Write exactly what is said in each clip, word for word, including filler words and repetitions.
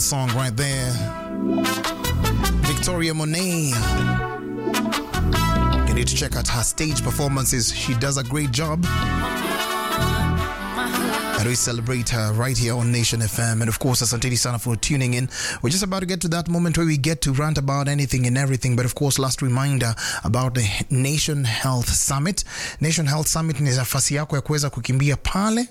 song right there. Victoria Monet. You need to check out her stage performances. She does a great job. And we celebrate her right here on Nation F M. And of course, asanteni sana for tuning in. We're just about to get to that moment where we get to rant about anything and everything. But of course, last reminder about the Nation Health Summit. Nation Health Summit ni nafasi yako ya kuweza kukimbia pale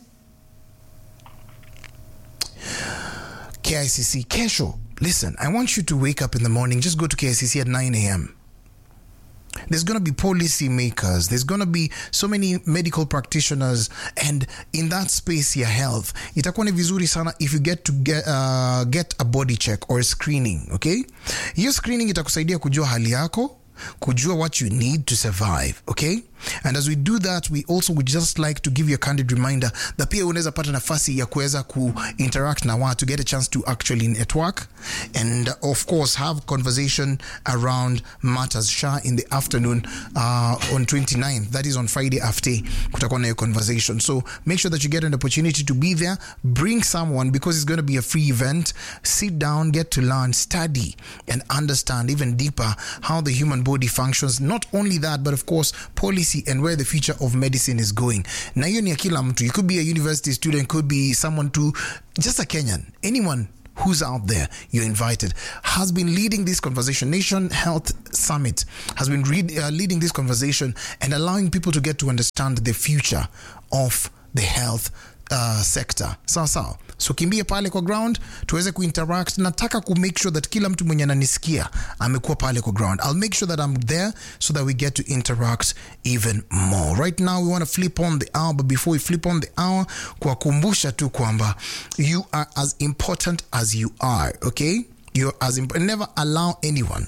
K I C C kesho. Listen, I want you to wake up in the morning. Just go to K I C C at nine a.m. There's going to be policy makers. There's going to be so many medical practitioners. And in that space, your health, itakuwa ni vizuri sana if you get to get, uh, get a body check or a screening, okay? Your screening itakusaidia kujua hali yako, kujua what you need to survive, okay? And as we do that, we also would just like to give you a candid reminder that pia unaweza pata nafasi ya kuweza ku interact na watu, to get a chance to actually network and of course have conversation around matters. Sha in the afternoon uh, on twenty-ninth, that is on Friday after, kutakuwa na hiyo conversation. So make sure that you get an opportunity to be there. Bring someone because it's going to be a free event. Sit down, get to learn, study and understand even deeper how the human body functions. Not only that, but of course policy and where the future of medicine is going. Na hiyo ni ya kila mtu. You could be a university student, could be someone to just a Kenyan. Anyone who's out there, you're invited. Has been leading this conversation. Nation Health Summit has been read, uh, leading this conversation and allowing people to get to understand the future of the health uh, sector. Sawa sawa. So kimbia pale kwa ground tuweze kuinteract. Nataka ku make sure that kila mtu mwenye ananisikia amekuwa pale kwa ground. I'll make sure that I'm there so that we get to interact even more. Right now we want to flip on the hour, but before we flip on the hour, kuwakumbusha tu kwamba you are as important as you are, okay? You're as important. Never allow anyone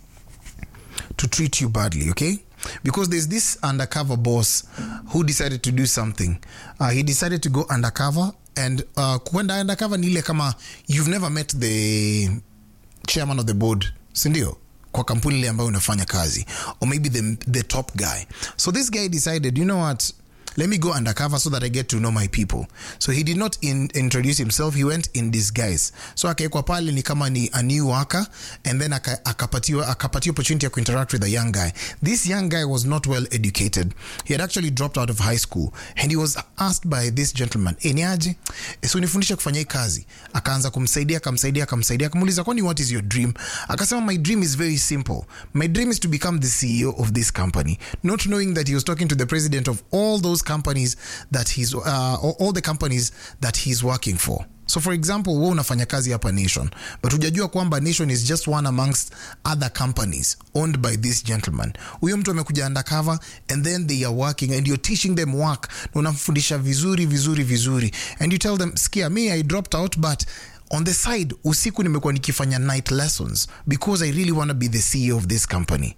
to treat you badly, okay? Because there's this undercover boss who decided to do something. Uh, he decided to go undercover. And uh, kuenda undercover ni ile kama you've never met the chairman of the board, sindio? Kwa kampuni ile ambayo unafanya kazi. Or maybe the, the top guy. So this guy decided, you know what? Let me go undercover so that I get to know my people. So he did not in, introduce himself. He went in disguise. So akaekwa pale ni kama ni a new worker, and then akapatiwa akapatiwa opportunity to interact with a young guy. This young guy was not well educated. He had actually dropped out of high school, and he was asked by this gentleman, "Eniaje, so nifundisha kufanya hii kazi." Akaanza kumsaidia, akamsaidia, akamsaidia, akamuuliza, "Kwani what is your dream?" Akasema, "My dream is very simple. My dream is to become the C E O of this company." Not knowing that he was talking to the president of all those companies that he's uh, all the companies that he's working for. So for example, wewe unafanya kazi hapa Nation, but hujajua kwamba Nation is just one amongst other companies owned by this gentleman. Huyo mtu amekuja undercover and then they are working and you're teaching them work. Na unamfundisha vizuri vizuri vizuri and you tell them, "Skia, me I dropped out, but on the side usiku nimekuwa nikifanya night lessons because I really want to be the C E O of this company."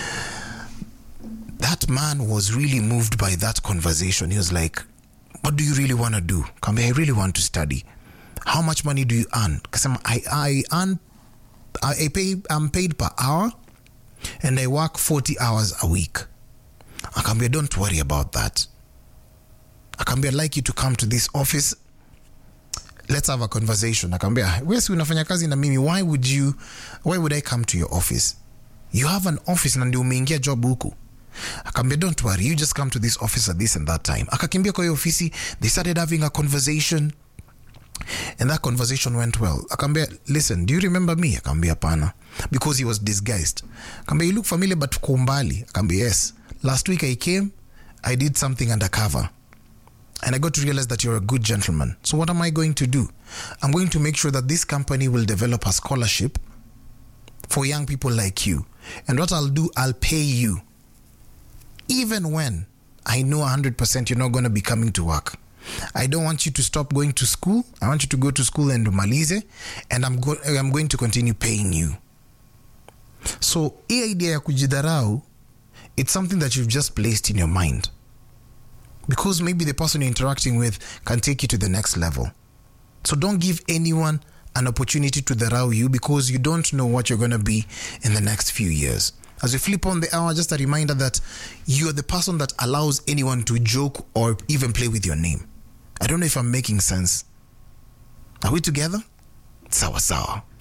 That man was really moved by that conversation. He was like, "What do you really want to do?" Kambi, "I really want to study." "How much money do you earn?" Kasema, I, I earn, I pay, I'm paid per hour and I work forty hours a week. Akambia, "Don't worry about that." Akambia, "I'd like you to come to this office. Let's have a conversation." Akambia, "Wewe si unafanya kazi na mimi, why would you, why would I come to your office? You have an office na ndio umeingia job huku." Akambia, "Don't worry, you just come to this office at this and that time." Akakimbia kwa hiyo ofisi, they started having a conversation and that conversation went well. Akambia, "Listen, do you remember me?" Akambia, "Pana," because he was disguised. Akambia, "You look familiar but kwa umbali." Akambia, "Yes, last week I came, I did something undercover and I got to realize that you're a good gentleman. So what am I going to do? I'm going to make sure that this company will develop a scholarship for young people like you. And what I'll do, I'll pay you even when I know one hundred percent you're not going to be coming to work. I don't want you to stop going to school. I want you to go to school and malize, and I'm, go- I'm going to continue paying you." So, hii idea ya kujidharau, it's something that you've just placed in your mind. Because maybe the person you're interacting with can take you to the next level. So don't give anyone an opportunity to dharau you because you don't know what you're going to be in the next few years. As we flip on the hour, just a reminder that you're the person that allows anyone to joke or even play with your name. I don't know if I'm making sense. Are we together? sawa sawa.